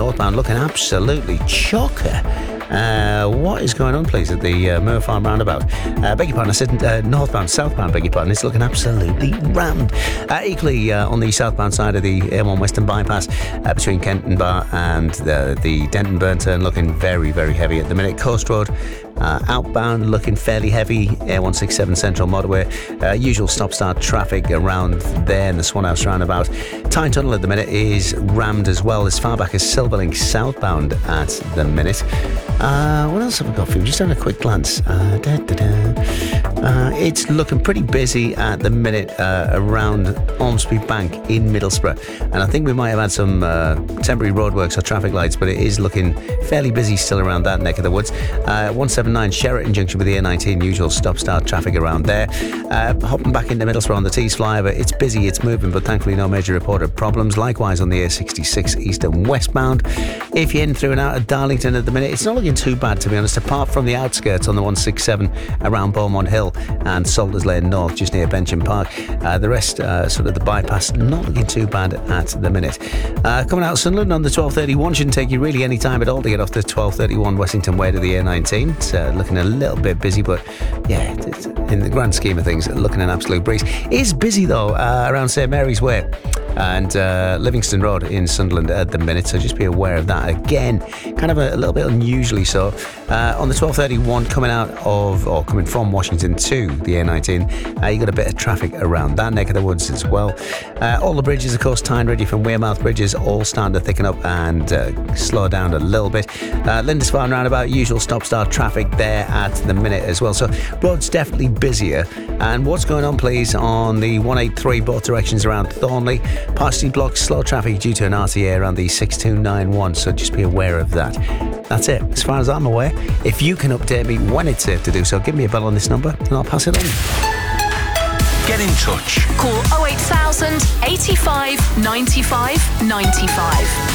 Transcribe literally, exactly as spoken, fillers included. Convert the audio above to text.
northbound looking absolutely chocker. Uh, what is going on, please, at the uh, Moor Farm roundabout? Uh, beg your pardon, I said uh, northbound, southbound, beg your pardon. It's looking absolutely rammed. Uh, equally, uh, on the southbound side of the A one Western bypass, uh, between Kenton Bar and the, the Denton Burn turn, looking very, very heavy at the minute. Coast Road, uh, outbound, looking fairly heavy. A one sixty-seven Central Motorway, uh, usual stop-start traffic around there in the Swan House roundabout. Tyne Tunnel at the minute is rammed as well, as far back as Silverlink southbound at the minute. Uh, what else have we got for you? Just having a quick glance. Uh, da, da, da. Uh, it's looking pretty busy at the minute uh, around Ormsby Bank in Middlesbrough. And I think we might have had some uh, temporary roadworks or traffic lights, but it is looking fairly busy still around that neck of the woods. Uh, one seventy-nine Sheraton Junction with the A nineteen, usual stop-start traffic around there. Uh, hopping back into Middlesbrough on the Tees flyover, it's busy, it's moving, but thankfully no major reported problems. Likewise on the A sixty-six east and westbound. If you're in through and out of Darlington at the minute, it's not looking too bad, to be honest, apart from the outskirts on the one sixty-seven around Beaumont Hill and Salters Lane North, just near Bencham Park. Uh, the rest, uh, sort of the bypass, not looking too bad at the minute. Uh, coming out of Sunderland on the twelve thirty-one, shouldn't take you really any time at all to get off the twelve thirty-one Wessington Way to the A nineteen. It's uh, looking a little bit busy, but yeah, it's, in the grand scheme of things, looking an absolute breeze. It is busy though uh, around St Mary's Way and uh, Livingston Road in Sunderland at the minute, so just be aware of that. Again, kind of a, a little bit unusually so. Uh, on the twelve thirty-one coming out of, or coming from Washington to the A nineteen, uh, you got a bit of traffic around that neck of the woods as well. Uh, all the bridges, of course, Tyne Ridge from Wearmouth bridges, all starting to thicken up and uh, slow down a little bit. Uh, Lindisfarne roundabout, usual stop-start traffic there at the minute as well. So roads definitely busier. And what's going on, please, on the one eighty-three, both directions around Thornley? Partially blocked, slow traffic due to an R T A around the six two nine one, so just be aware of that. That's it, as far as I'm aware. If you can update me when it's safe to do so, give me a bell on this number and I'll pass it on. Get in touch. Call oh eight thousand, eighty-five, ninety-five, ninety-five.